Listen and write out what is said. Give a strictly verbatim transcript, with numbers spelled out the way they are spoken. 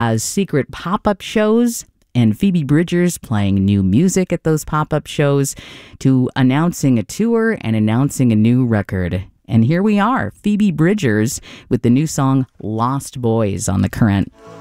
as secret pop-up shows and Phoebe Bridgers playing new music at those pop-up shows to announcing a tour and announcing a new record. And here we are, Phoebe Bridgers with the new song Lost Boys on The Current.